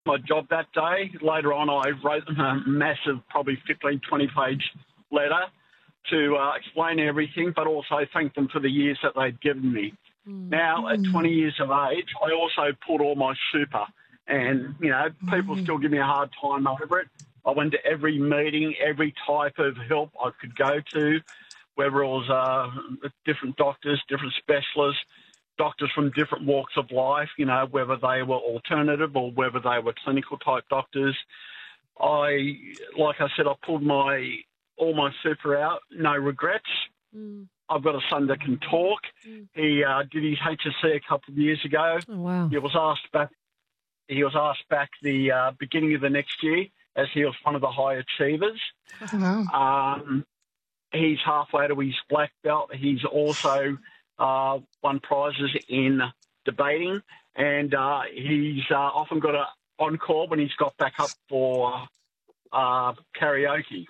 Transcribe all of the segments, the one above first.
my job that day. Later on, I wrote them a massive, probably 15, 20-page letter to explain everything, but also thank them for the years that they'd given me. Now, at 20 years of age, I also pulled all my super, and, people still give me a hard time over it. I went to every meeting, every type of help I could go to, whether it was different doctors, different specialists, doctors from different walks of life, whether they were alternative or whether they were clinical type doctors. Like I said, I pulled all my super out, no regrets. I've got a son that can talk. He did his HSC a couple of years ago. Oh, wow. He was asked back the beginning of the next year, as he was one of the high achievers. Wow. He's halfway to his black belt. He's also won prizes in debating, and he's often got an encore when he's got back up for karaoke.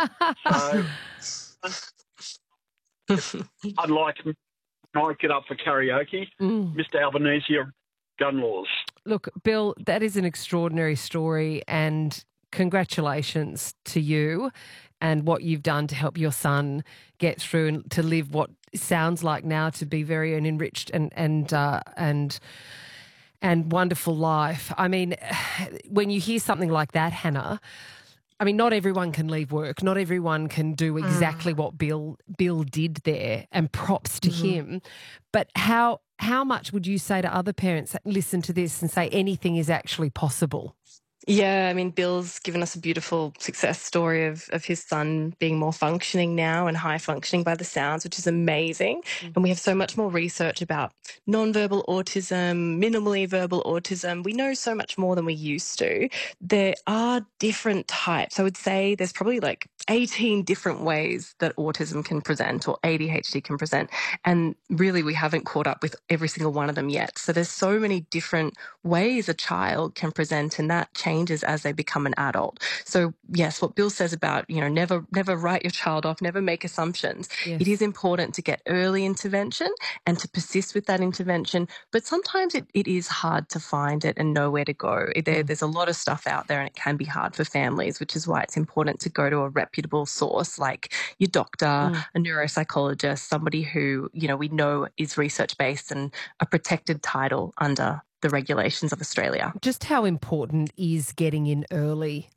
So I'd like him to get up for karaoke. Mr. Albanese, gun laws. Look, Bill, that is an extraordinary story, and congratulations to you and what you've done to help your son get through and to live what sounds like now to be very an enriched and wonderful life. I mean, when you hear something like that, Hannah, I mean, not everyone can leave work. Not everyone can do exactly what Bill did there, and props to him. But how much would you say to other parents that listen to this and say anything is actually possible? Yeah, I mean, Bill's given us a beautiful success story of his son being more functioning now and high functioning by the sounds, which is amazing. And we have so much more research about nonverbal autism, minimally verbal autism. We know so much more than we used to. There are different types. I would say there's probably like 18 different ways that autism can present or ADHD can present. And really, we haven't caught up with every single one of them yet. So there's so many different ways a child can present, and that changes as they become an adult. So yes, what Bill says about, never write your child off, never make assumptions. Yes. It is important to get early intervention and to persist with that intervention. But sometimes it is hard to find it and know where to go. There's a lot of stuff out there, and it can be hard for families, which is why it's important to go to a reputable source like your doctor, a neuropsychologist, somebody who, we know is research-based and a protected title under the regulations of Australia. Just how important is getting in early?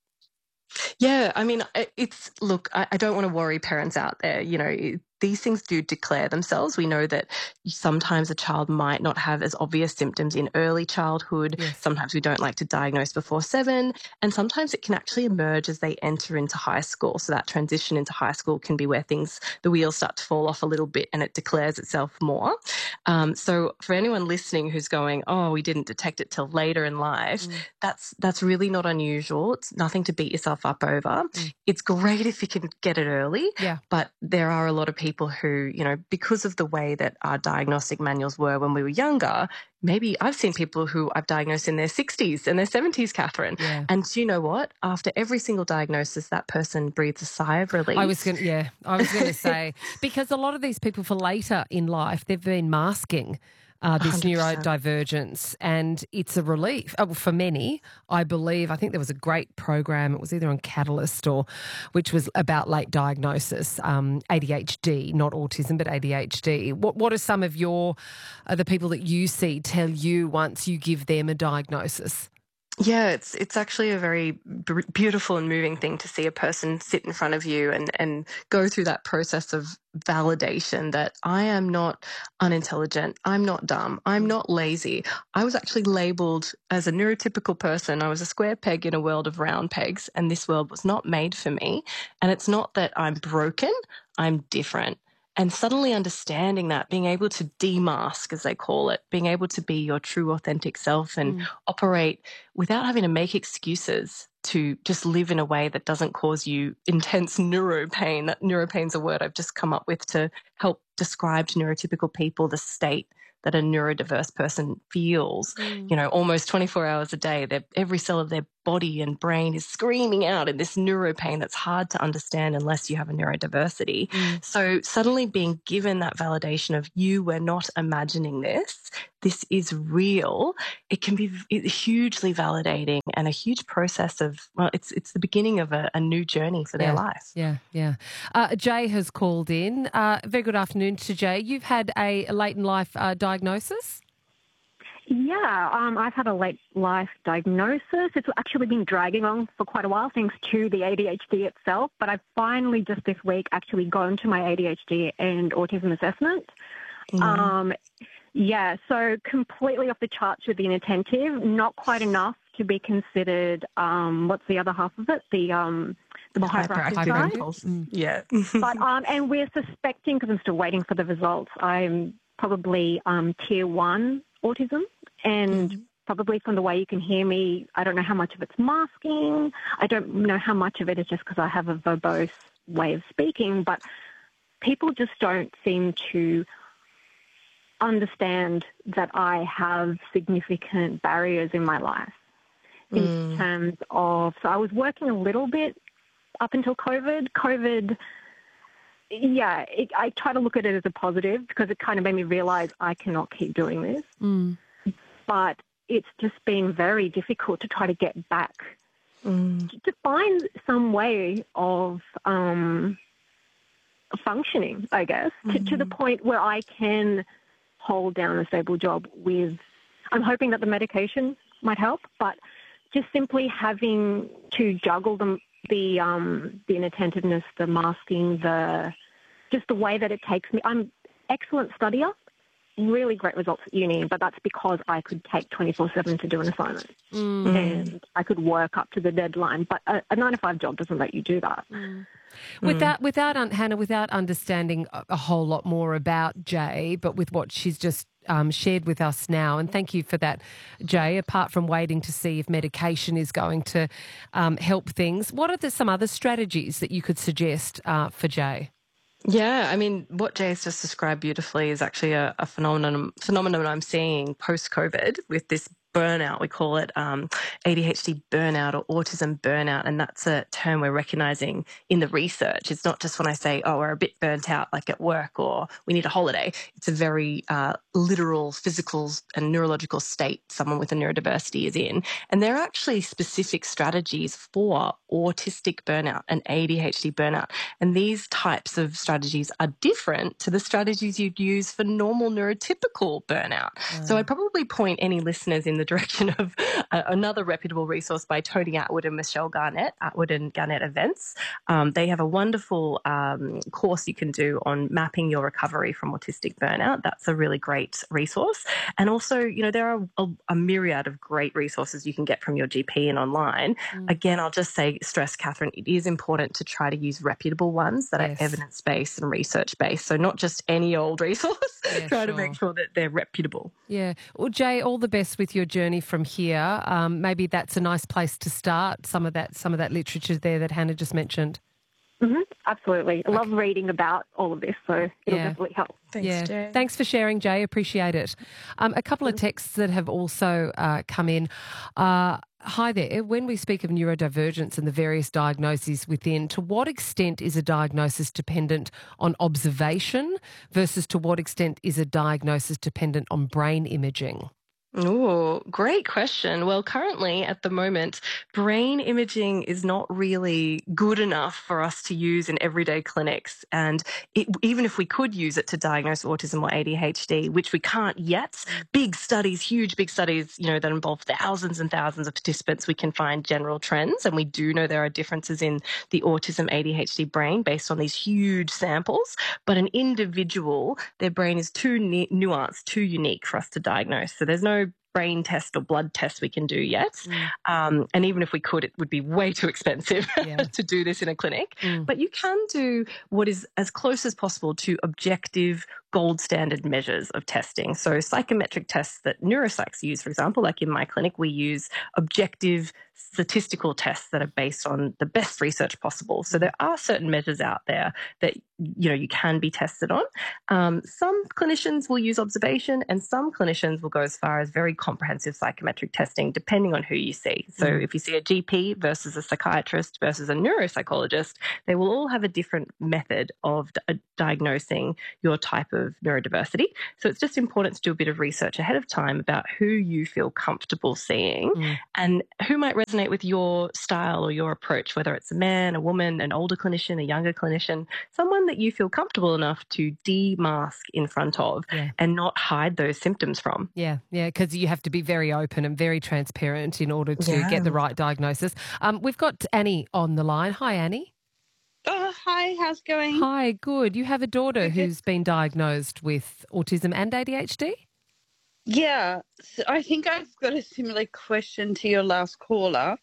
Yeah, I mean, I don't want to worry parents out there. These things do declare themselves. We know that sometimes a child might not have as obvious symptoms in early childhood. Yes. Sometimes we don't like to diagnose before 7, and sometimes it can actually emerge as they enter into high school. So that transition into high school can be where the wheels start to fall off a little bit and it declares itself more. So for anyone listening who's going, oh, we didn't detect it till later in life, that's really not unusual. It's nothing to beat yourself up over. It's great if you can get it early, but there are a lot of people who, because of the way that our diagnostic manuals were when we were younger, maybe I've seen people who I've diagnosed in their 60s and their 70s, Catherine. Yeah. And you know what? After every single diagnosis, that person breathes a sigh of relief. I was going to say, because a lot of these people for later in life, they've been masking this 100%. neurodivergence, and it's a relief for many. I think there was a great program. It was either on Catalyst which was about late diagnosis, ADHD, not autism, but ADHD. What are some of the people that you see tell you once you give them a diagnosis? Yeah, it's actually a very beautiful and moving thing to see a person sit in front of you and go through that process of validation that I am not unintelligent, I'm not dumb, I'm not lazy. I was actually labelled as a neurotypical person. I was a square peg in a world of round pegs, and this world was not made for me. And it's not that I'm broken, I'm different. And suddenly understanding that, being able to demask, as they call it, being able to be your true authentic self and operate without having to make excuses to just live in a way that doesn't cause you intense neuropain. That neuropain's a word I've just come up with to help describe to neurotypical people the state that a neurodiverse person feels, almost 24 hours a day. Every cell of their body and brain is screaming out in this neuro pain that's hard to understand unless you have a neurodiversity. So suddenly being given that validation of we're not imagining this is real, it can be hugely validating and a huge process of, it's the beginning of a new journey for their life. Yeah. Jay has called in. Very good afternoon to Jay. You've had a late in life diagnosis? Yeah, I've had a late life diagnosis. It's actually been dragging on for quite a while thanks to the ADHD itself, but I've finally just this week actually gone to my ADHD and autism assessment. So completely off the charts with the inattentive, not quite enough to be considered, what's the other half of it? The hyperactive side. Yeah. But, and we're suspecting, because I'm still waiting for the results, I'm probably tier 1 autism, and probably from the way you can hear me, I don't know how much of it's masking. I don't know how much of it is just because I have a verbose way of speaking, but people just don't seem to understand that I have significant barriers in my life in terms of, so I was working a little bit up until COVID. I try to look at it as a positive because it kind of made me realize I cannot keep doing this. But it's just been very difficult to try to get back, to find some way of functioning, I guess, to the point where I can hold down a stable job with, I'm hoping that the medication might help, but just simply having to juggle the inattentiveness, the masking, just the way that it takes me. I'm excellent studier, really great results at uni, but that's because I could take 24/7 to do an assignment and I could work up to the deadline. But a 9-to-5 job doesn't let you do that. Hannah, without understanding a whole lot more about Jay, but with what she's just shared with us now, and thank you for that, Jay, apart from waiting to see if medication is going to help things, what are some other strategies that you could suggest for Jay? Yeah, I mean, what Jay has just described beautifully is actually a phenomenon I'm seeing post-COVID with this burnout. We call it ADHD burnout or autism burnout, and that's a term we're recognizing in the research. It's not just when I say, we're a bit burnt out, like at work, or we need a holiday. It's a very literal physical and neurological state someone with a neurodiversity is in. And there are actually specific strategies for autistic burnout and ADHD burnout. And these types of strategies are different to the strategies you'd use for normal neurotypical burnout. So I'd probably point any listeners in the direction of another reputable resource by Tony Atwood and Michelle Garnett, Atwood and Garnett Events. They have a wonderful course you can do on mapping your recovery from autistic burnout. That's a really great resource. And also, there are a myriad of great resources you can get from your GP and online. Again, I'll just stress, Catherine, it is important to try to use reputable ones that are evidence-based and research-based. So not just any old resource. Try to make sure that they're reputable. Yeah. Well, Jay, all the best with your journey from here. Maybe that's a nice place to start, some of that literature there that Hannah just mentioned. Absolutely. I love reading about all of this, so it'll definitely help. Thanks, Jay. Thanks for sharing, Jay. Appreciate it. A couple of texts that have also come in. Hi there. When we speak of neurodivergence and the various diagnoses within, to what extent is a diagnosis dependent on observation versus to what extent is a diagnosis dependent on brain imaging? Oh, great question. Well, currently at the moment, brain imaging is not really good enough for us to use in everyday clinics. And even if we could use it to diagnose autism or ADHD, which we can't yet, huge big studies, that involve thousands and thousands of participants, we can find general trends. And we do know there are differences in the autism ADHD brain based on these huge samples. But an individual, their brain is too nuanced, too unique for us to diagnose. So there's no brain test or blood test we can do yet. And even if we could, it would be way too expensive to do this in a clinic. But you can do what is as close as possible to objective gold standard measures of testing. So psychometric tests that neuropsychs use, for example, like in my clinic, we use objective statistical tests that are based on the best research possible. So there are certain measures out there that you can be tested on. Some clinicians will use observation, and some clinicians will go as far as very comprehensive psychometric testing, depending on who you see. So if you see a GP versus a psychiatrist versus a neuropsychologist, they will all have a different method of diagnosing your type of neurodiversity. So it's just important to do a bit of research ahead of time about who you feel comfortable seeing and who might resonate with your style or your approach, whether it's a man, a woman, an older clinician, a younger clinician, someone that you feel comfortable enough to de-mask in front of and not hide those symptoms from. Yeah, because you have to be very open and very transparent in order to get the right diagnosis. We've got Annie on the line. Hi, Annie. Oh, hi, how's it going? Hi, good. You have a daughter who's been diagnosed with autism and ADHD? Yeah, so I think I've got a similar question to your last caller.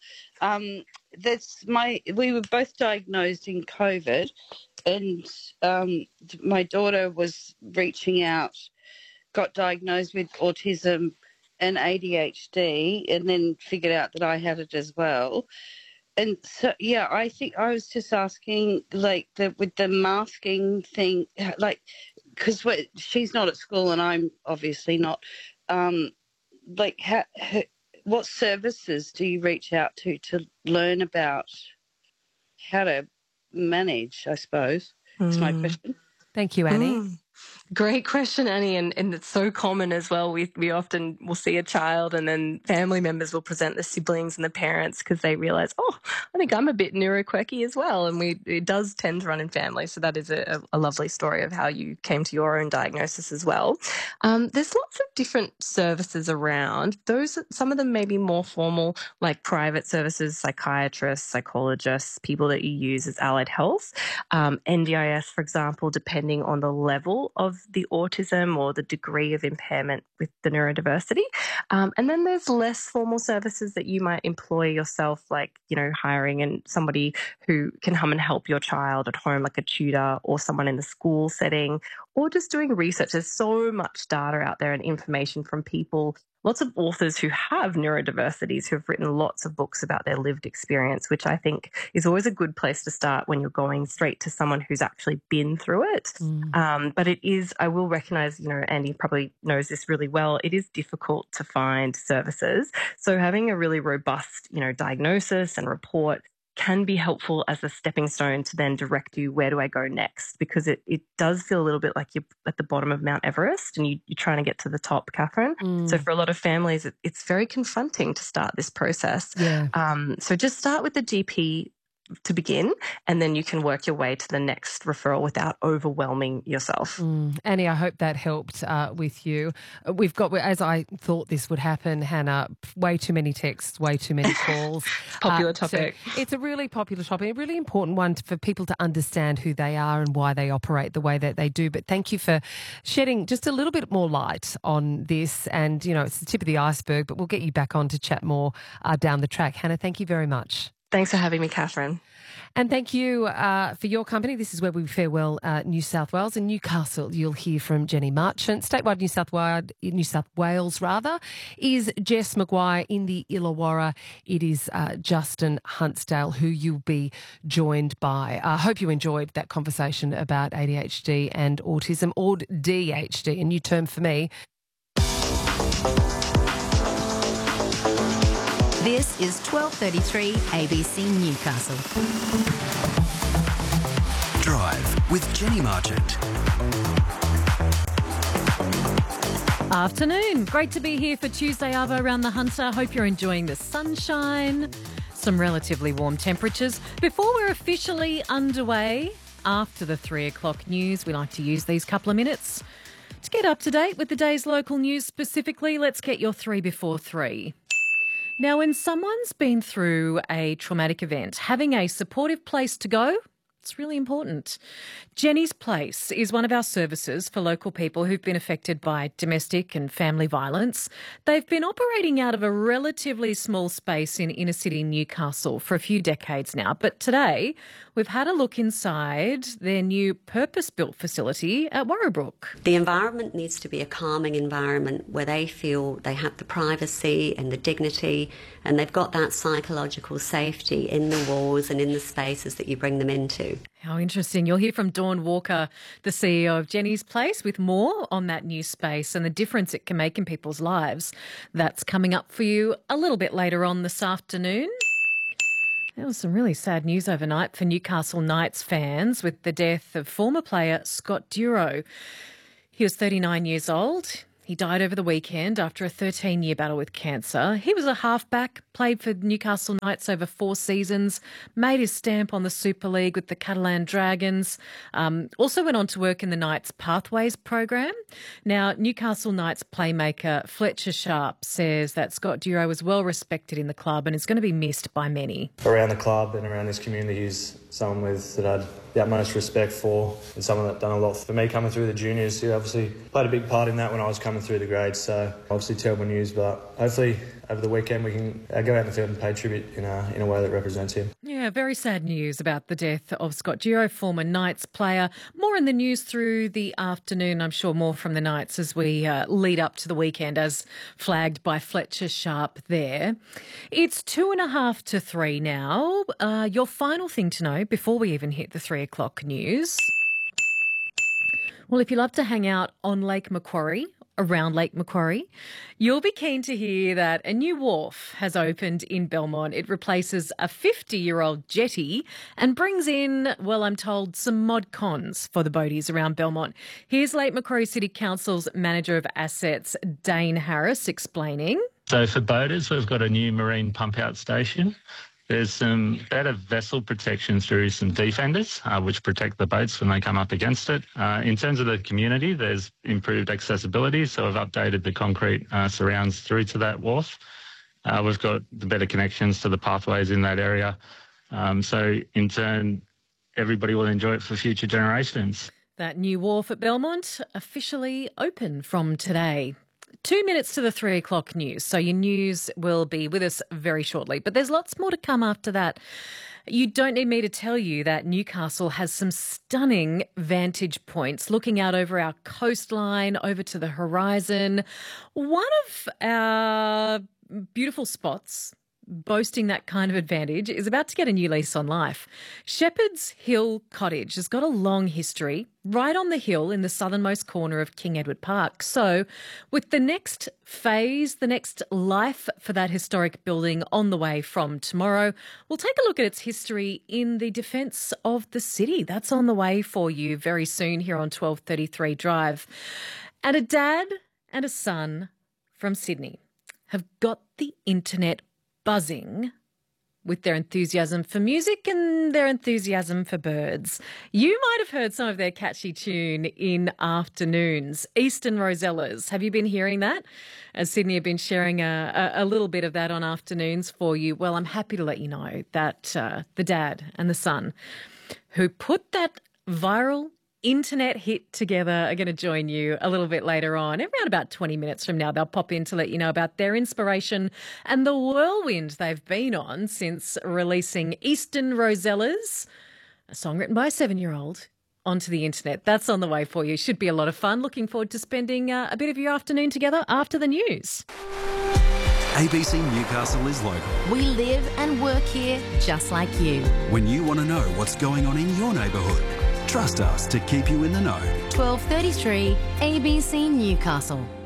We were both diagnosed in COVID, and my daughter was reaching out, got diagnosed with autism and ADHD, and then figured out that I had it as well. And so, yeah, I think I was just asking, with the masking thing, because she's not at school and I'm obviously not. What services do you reach out to learn about how to manage, I suppose, is my question. Thank you, Annie. Great question, Annie, and it's so common as well. We often will see a child and then family members will present the siblings and the parents because they realise, I think I'm a bit neuroquirky as well, and it does tend to run in families. So that is a lovely story of how you came to your own diagnosis as well. There's lots of different services around. Some of them may be more formal, like private services, psychiatrists, psychologists, people that you use as allied health, NDIS, for example, depending on the level of the autism or the degree of impairment with the neurodiversity. And then there's less formal services that you might employ yourself, like, hiring somebody who can come and help your child at home, like a tutor or someone in the school setting, or just doing research. There's so much data out there and information from people, lots of authors who have neurodiversities who have written lots of books about their lived experience, which I think is always a good place to start when you're going straight to someone who's actually been through it. But it is, I will recognise, Andy probably knows this really well, it is difficult to find services. So having a really robust, diagnosis and report can be helpful as a stepping stone to then direct you, where do I go next? Because it does feel a little bit like you're at the bottom of Mount Everest and you're trying to get to the top, Catherine. So for a lot of families, it's very confronting to start this process. So just start with the GP to begin, and then you can work your way to the next referral without overwhelming yourself. Annie, I hope that helped with you. We've got, as I thought this would happen, Hannah, way too many texts, way too many calls. Popular topic. So it's a really popular topic, a really important one for people to understand who they are and why they operate the way that they do. But thank you for shedding just a little bit more light on this. And, it's the tip of the iceberg, but we'll get you back on to chat more down the track. Hannah, thank you very much. Thanks for having me, Catherine. And thank you for your company. This is where we farewell New South Wales. In Newcastle, you'll hear from Jenny Marchant. Statewide New South Wales is Jess McGuire. In the Illawarra, it is Justin Huntsdale, who you'll be joined by. I hope you enjoyed that conversation about ADHD and autism, or DHD, a new term for me. This is 12:33 ABC Newcastle. Drive with Jenny Marchant. Afternoon. Great to be here for Tuesday Arvo around the Hunter. Hope you're enjoying the sunshine, some relatively warm temperatures. Before we're officially underway, after the 3 o'clock news, we like to use these couple of minutes to get up to date with the day's local news. Specifically, let's get your 3 before 3. Now, when someone's been through a traumatic event, having a supportive place to go It's really important. Jenny's Place is one of our services for local people who've been affected by domestic and family violence. They've been operating out of a relatively small space in inner city Newcastle for a few decades now. But today, we've had a look inside their new purpose-built facility at Warrabrook. The environment needs to be a calming environment where they feel they have the privacy and the dignity, and they've got that psychological safety in the walls and in the spaces that you bring them into. How interesting. You'll hear from Dawn Walker, the CEO of Jenny's Place, with more on that new space and the difference it can make in people's lives. That's coming up for you a little bit later on this afternoon. There was some really sad news overnight for Newcastle Knights fans with the death of former player Scott Duro. He was 39 years old. He died over the weekend after a 13-year battle with cancer. He was a halfback, played for Newcastle Knights over 4 seasons, made his stamp on the Super League with the Catalan Dragons, also went on to work in the Knights Pathways program. Now, Newcastle Knights playmaker Fletcher Sharp says that Scott Duro was well respected in the club and is going to be missed by many. Around the club and around this community, he's someone that I'd the utmost respect for, and someone that done a lot for me coming through the juniors. He obviously played a big part in that when I was coming through the grades, so obviously terrible news, but hopefully over the weekend we can go out in the field and pay tribute in a way that represents him. Yeah, very sad news about the death of Scott Duro, former Knights player. More in the news through the afternoon, I'm sure more from the Knights as we lead up to the weekend, as flagged by Fletcher Sharp there. It's 2.5 to 3 now. Your final thing to know before we even hit the 3 o'clock news. Well, if you love to hang out on Lake Macquarie, around Lake Macquarie, you'll be keen to hear that a new wharf has opened in Belmont. It replaces a 50-year-old jetty and brings in, well, I'm told, some mod cons for the boaties around Belmont. Here's Lake Macquarie City Council's Manager of Assets, Dane Harris, explaining. So for boaters, we've got a new marine pump-out station. There's some better vessel protection through some defenders, which protect the boats when they come up against it. In terms of the community, there's improved accessibility, so we've updated the concrete surrounds through to that wharf. We've got the better connections to the pathways in that area. So in turn, everybody will enjoy it for future generations. That new wharf at Belmont officially open from today. 2 minutes to the 3 o'clock news, so your news will be with us very shortly. But there's lots more to come after that. You don't need me to tell you that Newcastle has some stunning vantage points looking out over our coastline, over to the horizon. One of our beautiful spots boasting that kind of advantage is about to get a new lease on life. Shepherd's Hill Cottage has got a long history right on the hill in the southernmost corner of King Edward Park. So with the next phase, the next life for that historic building on the way from tomorrow, we'll take a look at its history in the defence of the city. That's on the way for you very soon here on 1233 Drive. And a dad and a son from Sydney have got the internet buzzing with their enthusiasm for music and their enthusiasm for birds. You might have heard some of their catchy tune in afternoons. Eastern Rosellas. Have you been hearing that? As Sydney have been sharing a little bit of that on afternoons for you. Well, I'm happy to let you know that the dad and the son who put that viral internet hit together are going to join you a little bit later on. Around about 20 minutes from now, they'll pop in to let you know about their inspiration and the whirlwind they've been on since releasing Eastern Rosellas, a song written by a 7-year-old, onto the internet. That's on the way for you. Should be a lot of fun. Looking forward to spending a bit of your afternoon together after the news. ABC Newcastle is local. We live and work here just like you. When you want to know what's going on in your neighbourhood, trust us to keep you in the know. 1233 ABC Newcastle.